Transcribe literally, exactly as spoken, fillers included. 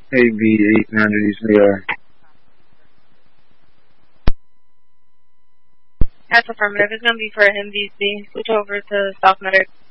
A B eight hundred East New York. That's affirmative. It's going to be for M D C. Switch over to South Medic.